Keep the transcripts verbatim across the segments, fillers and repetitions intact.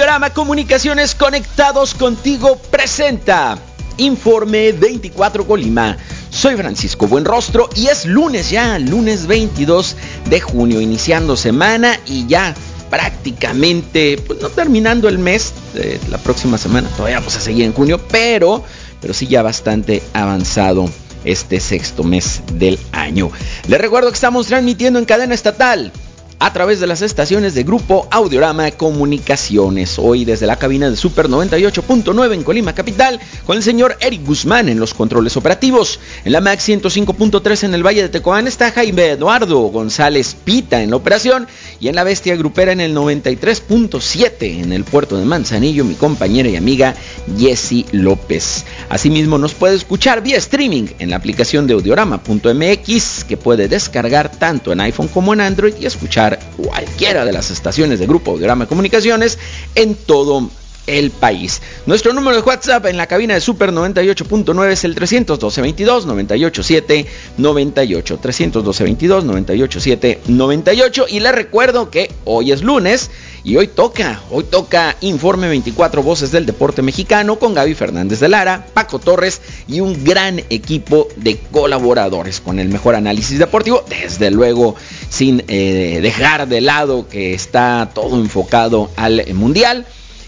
Audiorama Comunicaciones, conectados contigo, presenta Informe veinticuatro Colima. Soy Francisco Buenrostro y es lunes ya, lunes veintidós de junio, iniciando semana y ya prácticamente, pues no terminando el mes de la próxima semana, todavía vamos a seguir en junio, pero, pero sí ya bastante avanzado este sexto mes del año. Les recuerdo que estamos transmitiendo en cadena estatal a través de las estaciones de Grupo Audiorama Comunicaciones. Hoy desde la cabina de Super noventa y ocho punto nueve en Colima Capital, con el señor Eric Guzmán en los controles operativos. En la Max ciento cinco punto tres en el Valle de Tecoán está Jaime Eduardo González Pita en la operación. Y en la Bestia Grupera en el noventa y tres punto siete en el puerto de Manzanillo, mi compañera y amiga Jessy López. Asimismo nos puede escuchar vía streaming en la aplicación de audiorama punto m x, que puede descargar tanto en iPhone como en Android y escuchar cualquiera de las estaciones de Grupo Audiorama Comunicaciones en todo el país. Nuestro número de WhatsApp en la cabina de Super noventa y ocho punto nueve es el trescientos doce, veintidós, noventa y ocho, siete, noventa y ocho, trescientos doce, veintidós, noventa y ocho, siete, noventa y ocho. Y les recuerdo que hoy es lunes y hoy toca, hoy toca Informe veinticuatro, Voces del Deporte Mexicano, con Gaby Fernández de Lara, Paco Torres y un gran equipo de colaboradores con el mejor análisis deportivo, desde luego sin eh, dejar de lado que está todo enfocado al Mundial.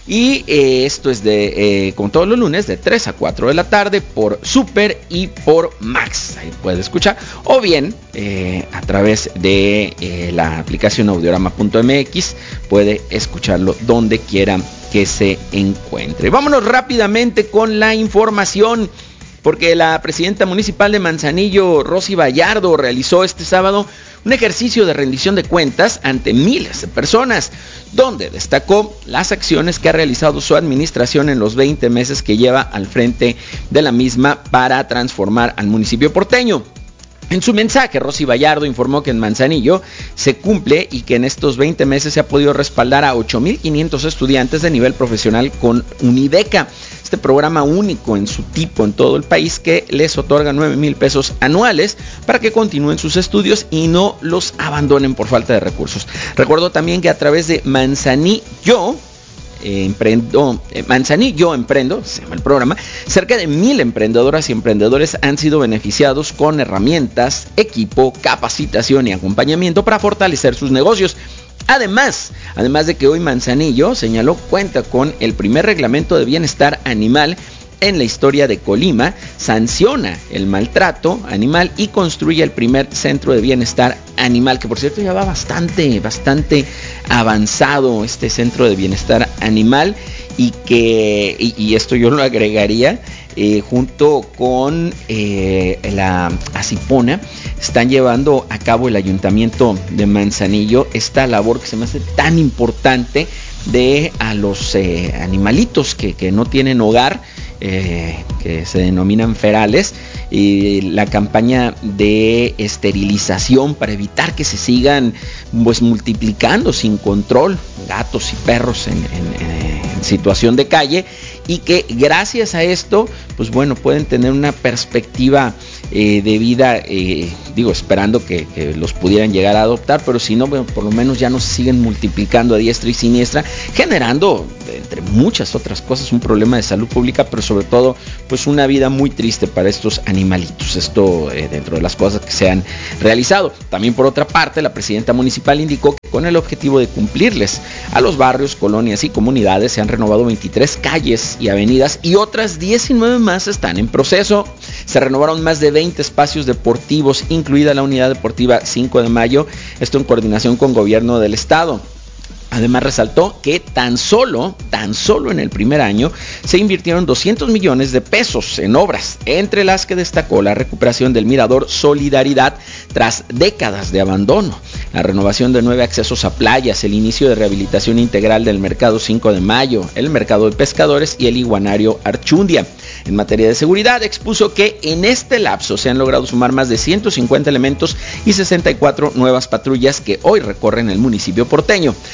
Y eh, esto es de, eh, como todos los lunes, de tres a cuatro de la tarde por Super y por Max. Ahí puede escuchar. O bien, eh, a través de eh, la aplicación audiorama punto m x, puede escucharlo donde quiera que se encuentre. Vámonos rápidamente con la información, porque la presidenta municipal de Manzanillo, Rosy Vallardo, realizó este sábado un ejercicio de rendición de cuentas ante miles de personas, donde destacó las acciones que ha realizado su administración en los veinte meses que lleva al frente de la misma para transformar al municipio porteño. En su mensaje, Rosy Vallardo informó que en Manzanillo se cumple y que en estos veinte meses se ha podido respaldar a ocho mil quinientos estudiantes de nivel profesional con Unibeca, este programa único en su tipo en todo el país que les otorga nueve mil pesos anuales para que continúen sus estudios y no los abandonen por falta de recursos. Recuerdo también que a través de Manzanillo Eh, emprendo, eh, Manzanillo Emprendo, se llama el programa, cerca de mil emprendedoras y emprendedores han sido beneficiados con herramientas, equipo, capacitación y acompañamiento para fortalecer sus negocios. Además, además de que hoy Manzanillo, señaló, cuenta con el primer reglamento de bienestar animal en la historia de Colima, sanciona el maltrato animal y construye el primer centro de bienestar animal, que por cierto ya va bastante, bastante avanzado este centro de bienestar animal, y que, y, y esto yo lo agregaría, eh, junto con eh, la Asipona, están llevando a cabo el ayuntamiento de Manzanillo esta labor que se me hace tan importante de a los eh, animalitos que, que no tienen hogar, eh, que se denominan ferales, y la campaña de esterilización para evitar que se sigan pues multiplicando sin control gatos y perros en, en, en situación de calle, y que gracias a esto pues bueno pueden tener una perspectiva eh, de vida, eh, digo esperando que, que los pudieran llegar a adoptar, pero si no, bueno, por lo menos ya no se siguen multiplicando a diestra y siniestra, generando entre muchas otras cosas un problema de salud pública, pero sobre todo pues una vida muy triste para estos animalitos. Esto eh, dentro de las cosas que se han realizado. También por otra parte, la presidenta municipal indicó que con el objetivo de cumplirles a los barrios, colonias y comunidades se han renovado veintitrés calles y avenidas, y otras diecinueve más están en proceso. Se renovaron más de veinte espacios deportivos, incluida la unidad deportiva cinco de mayo, esto en coordinación con gobierno del estado. Además resaltó que tan solo, tan solo en el primer año se invirtieron doscientos millones de pesos en obras, entre las que destacó la recuperación del Mirador Solidaridad tras décadas de abandono, la renovación de nueve accesos a playas, el inicio de rehabilitación integral del Mercado cinco de mayo, el Mercado de Pescadores y el Iguanario Archundia. En materia de seguridad, expuso que en este lapso se han logrado sumar más de ciento cincuenta elementos y sesenta y cuatro nuevas patrullas que hoy recorren el municipio porteño.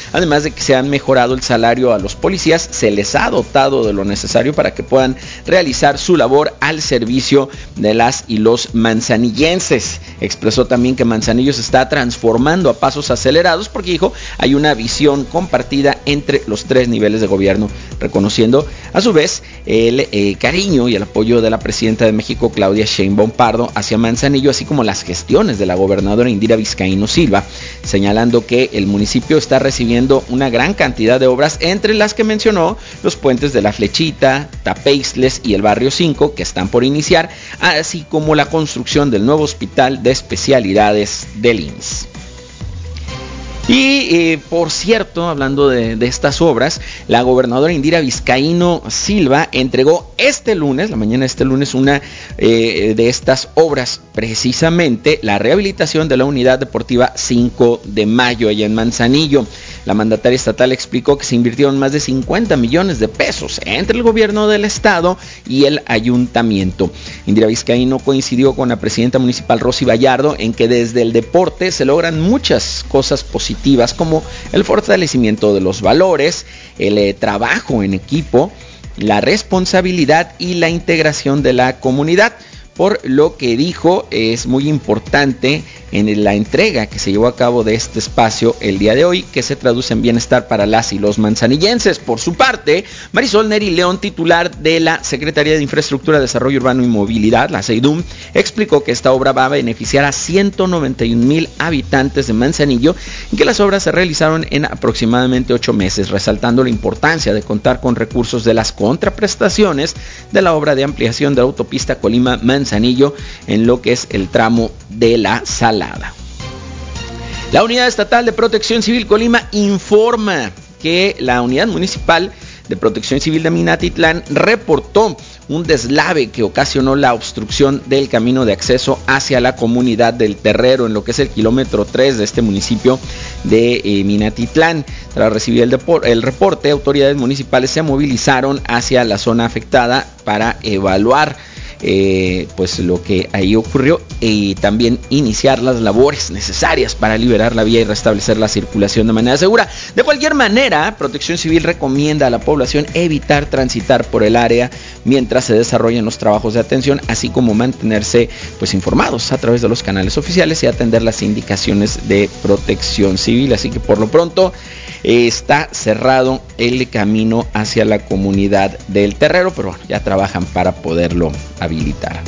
además de que se han mejorado el salario a los policías, se les ha dotado de lo necesario para que puedan realizar su labor al servicio de las y los manzanillenses. Expresó también que Manzanillo se está transformando a pasos acelerados porque dijo hay una visión compartida entre los tres niveles de gobierno, reconociendo a su vez el eh, cariño y el apoyo de la presidenta de México, Claudia Sheinbaum Pardo, hacia Manzanillo, así como las gestiones de la gobernadora Indira Vizcaíno Silva, señalando que el municipio está recibiendo una gran cantidad de obras, entre las que mencionó los puentes de La Flechita, Tapeixles y el Barrio cinco, que están por iniciar, así como la construcción del nuevo hospital de especialidades del I M S S. Y eh, por cierto, hablando de, de estas obras, la gobernadora Indira Vizcaíno Silva entregó este lunes, la mañana de este lunes, una eh, de estas obras, precisamente la rehabilitación de la unidad deportiva cinco de mayo allá en Manzanillo. La mandataria estatal explicó que se invirtieron más de cincuenta millones de pesos entre el gobierno del estado y el ayuntamiento. Indira Vizcaíno coincidió con la presidenta municipal Rosy Vallardo en que desde el deporte se logran muchas cosas positivas, como el fortalecimiento de los valores, el eh, trabajo en equipo, la responsabilidad y la integración de la comunidad. Por lo que dijo, es muy importante en la entrega que se llevó a cabo de este espacio el día de hoy, que se traduce en bienestar para las y los manzanillenses. Por su parte, Marisol Neri León, titular de la Secretaría de Infraestructura, Desarrollo Urbano y Movilidad, la SEIDUM, explicó que esta obra va a beneficiar a ciento noventa y un mil habitantes de Manzanillo y que las obras se realizaron en aproximadamente ocho meses, resaltando la importancia de contar con recursos de las contraprestaciones de la obra de ampliación de la autopista Colima-Manzanillo en lo que es el tramo de la Sala. La Unidad Estatal de Protección Civil Colima informa que la Unidad Municipal de Protección Civil de Minatitlán reportó un deslave que ocasionó la obstrucción del camino de acceso hacia la comunidad del Terrero, en lo que es el kilómetro tres de este municipio de eh, Minatitlán. Tras recibir el, depor- el reporte, autoridades municipales se movilizaron hacia la zona afectada para evaluar Eh, pues lo que ahí ocurrió y también iniciar las labores necesarias para liberar la vía y restablecer la circulación de manera segura. De cualquier manera, Protección Civil recomienda a la población evitar transitar por el área mientras se desarrollan los trabajos de atención, así como mantenerse pues informados a través de los canales oficiales y atender las indicaciones de Protección Civil. Así que por lo pronto eh, está cerrado el camino hacia la comunidad del Terrero, pero bueno, ya trabajan para poderlo habilitar.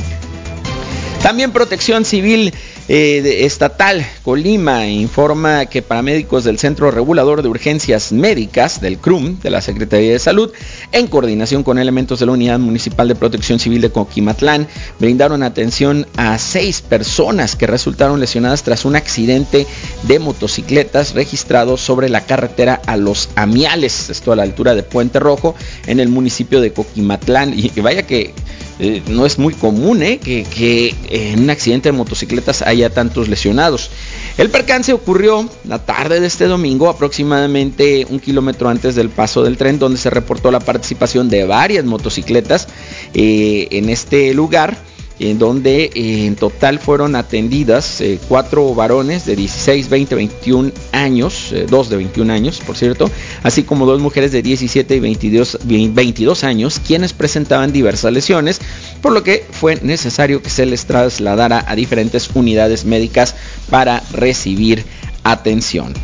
También Protección Civil eh, Estatal Colima informa que paramédicos del Centro Regulador de Urgencias Médicas, del C R U M, de la Secretaría de Salud, en coordinación con elementos de la Unidad Municipal de Protección Civil de Coquimatlán, brindaron atención a seis personas que resultaron lesionadas tras un accidente de motocicletas registrado sobre la carretera a Los Amiales, esto a la altura de Puente Rojo, en el municipio de Coquimatlán. Y vaya que Eh, no es muy común eh, que, que en un accidente de motocicletas haya tantos lesionados. El percance ocurrió la tarde de este domingo, aproximadamente un kilómetro antes del paso del tren, donde se reportó la participación de varias motocicletas eh, en este lugar, en donde eh, en total fueron atendidas eh, cuatro varones de dieciséis, veinte, veintiún años, eh, dos de veintiún años, por cierto, así como dos mujeres de diecisiete y veintidós, veintidós años, quienes presentaban diversas lesiones, por lo que fue necesario que se les trasladara a diferentes unidades médicas para recibir atención.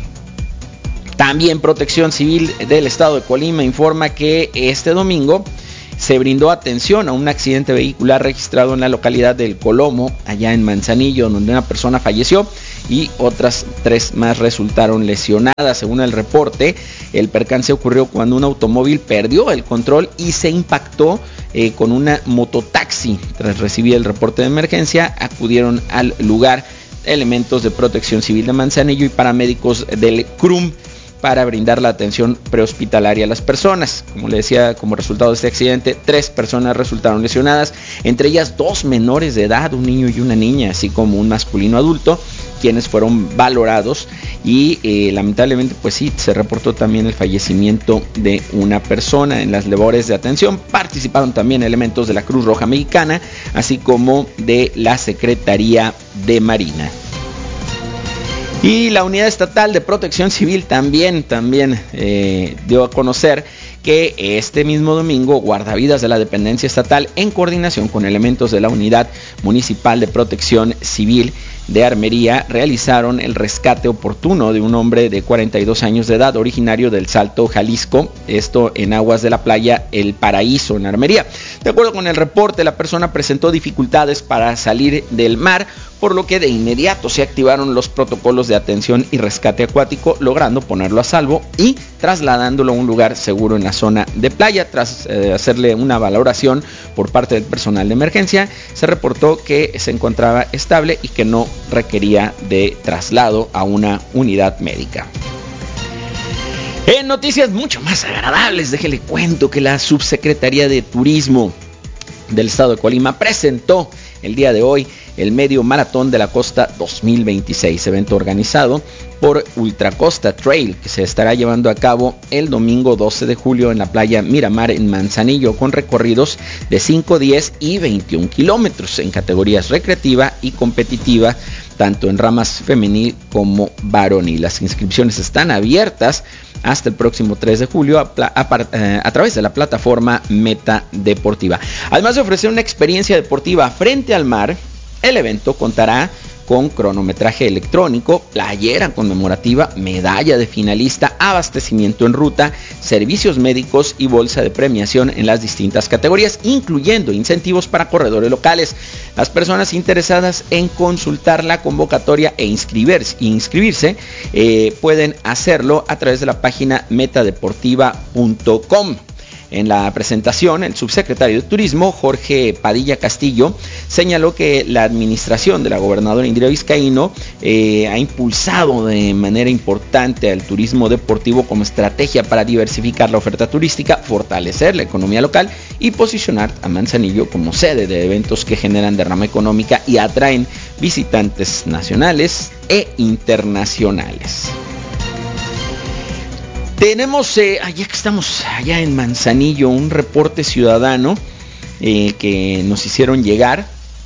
También Protección Civil del Estado de Colima informa que este domingo se brindó atención a un accidente vehicular registrado en la localidad del Colomo, allá en Manzanillo, donde una persona falleció y otras tres más resultaron lesionadas. Según el reporte, el percance ocurrió cuando un automóvil perdió el control y se impactó eh, con una mototaxi. Tras recibir el reporte de emergencia, acudieron al lugar elementos de Protección Civil de Manzanillo y paramédicos del C R U M para brindar la atención prehospitalaria a las personas. Como le decía, como resultado de este accidente, tres personas resultaron lesionadas, entre ellas dos menores de edad, un niño y una niña, así como un masculino adulto, quienes fueron valorados y eh, lamentablemente pues sí, se reportó también el fallecimiento de una persona. En las labores de atención participaron también elementos de la Cruz Roja Mexicana, así como de la Secretaría de Marina. Y la Unidad Estatal de Protección Civil también, también eh, dio a conocer que este mismo domingo guardavidas de la dependencia estatal, en coordinación con elementos de la Unidad Municipal de Protección Civil de Armería, realizaron el rescate oportuno de un hombre de cuarenta y dos años de edad, originario del Salto, Jalisco, esto en aguas de la playa El Paraíso, en Armería. De acuerdo con el reporte, la persona presentó dificultades para salir del mar, por lo que de inmediato se activaron los protocolos de atención y rescate acuático, logrando ponerlo a salvo y trasladándolo a un lugar seguro en la zona de playa. Tras eh, hacerle una valoración por parte del personal de emergencia, se reportó que se encontraba estable y que no requería de traslado a una unidad médica. En noticias mucho más agradables, déjele cuento que la Subsecretaría de Turismo del Estado de Colima presentó el día de hoy el Medio Maratón de la Costa dos mil veintiséis, evento organizado por Ultracosta Trail, que se estará llevando a cabo el domingo doce de julio en la playa Miramar en Manzanillo, con recorridos de cinco, diez y veintiún kilómetros en categorías recreativa y competitiva, tanto en ramas femenil como varonil. Las inscripciones están abiertas hasta el próximo tres de julio a, a, eh, a través de la plataforma Meta Deportiva. Además de ofrecer una experiencia deportiva frente al mar, el evento contará con cronometraje electrónico, playera conmemorativa, medalla de finalista, abastecimiento en ruta, servicios médicos y bolsa de premiación en las distintas categorías, incluyendo incentivos para corredores locales. Las personas interesadas en consultar la convocatoria e inscribirse, inscribirse eh, pueden hacerlo a través de la página metadeportiva punto com. En la presentación, el subsecretario de Turismo, Jorge Padilla Castillo, señaló que la administración de la gobernadora Indira Vizcaíno eh, ha impulsado de manera importante al turismo deportivo como estrategia para diversificar la oferta turística, fortalecer la economía local y posicionar a Manzanillo como sede de eventos que generan derrama económica y atraen visitantes nacionales e internacionales. Tenemos, eh, ya que estamos allá en Manzanillo, un reporte ciudadano eh, que nos hicieron llegar,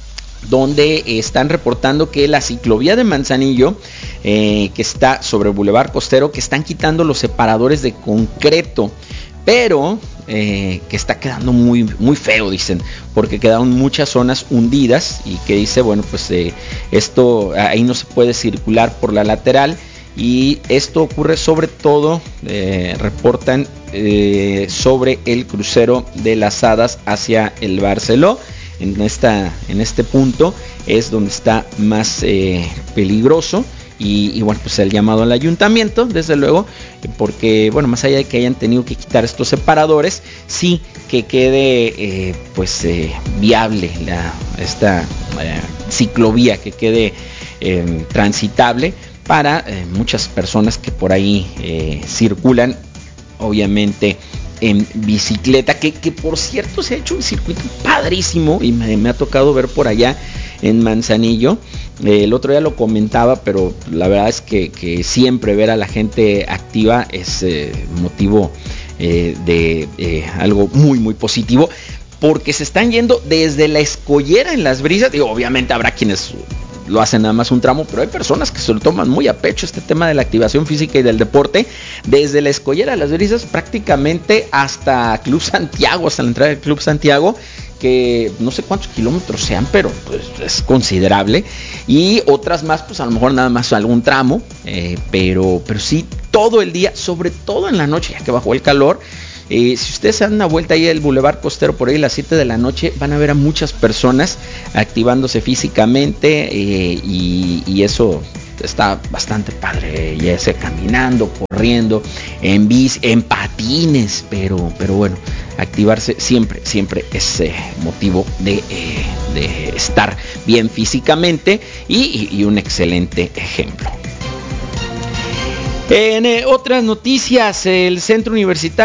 donde están reportando que la ciclovía de Manzanillo, eh, que está sobre el Boulevard Costero, que están quitando los separadores de concreto, pero eh, que está quedando muy, muy feo, dicen, porque quedaron muchas zonas hundidas y que dice, bueno, pues eh, esto ahí no se puede circular por la lateral. Y esto ocurre sobre todo, eh, reportan eh, sobre el crucero de las Hadas hacia el Barceló. En, esta, en este punto es donde está más eh, peligroso. Y, y bueno, pues el llamado al ayuntamiento, desde luego, porque bueno, más allá de que hayan tenido que quitar estos separadores, sí que quede eh, pues eh, viable la, esta eh, ciclovía, que quede eh, transitable para eh, muchas personas que por ahí eh, circulan, obviamente en bicicleta, que, que por cierto se ha hecho un circuito padrísimo y me, me ha tocado ver por allá en Manzanillo. Eh, el otro día lo comentaba, pero la verdad es que, que siempre ver a la gente activa es eh, motivo eh, de eh, algo muy muy positivo, porque se están yendo desde la Escollera en Las Brisas, y obviamente habrá quienes lo hacen nada más un tramo, pero hay personas que se lo toman muy a pecho este tema de la activación física y del deporte, desde la Escollera a Las Brisas prácticamente hasta Club Santiago, hasta la entrada del Club Santiago, que no sé cuántos kilómetros sean, pero pues es considerable, y otras más, pues a lo mejor nada más algún tramo, eh, pero, pero sí todo el día, sobre todo en la noche, ya que bajó el calor. Eh, si ustedes se dan una vuelta ahí al Boulevard Costero por ahí a las siete de la noche, van a ver a muchas personas activándose físicamente, eh, y, y eso está bastante padre, ya sea caminando, corriendo, en bici, en patines, pero, pero bueno, activarse siempre, siempre es eh, motivo de, eh, de estar bien físicamente, y, y, y un excelente ejemplo. En eh, otras noticias, el Centro Universitario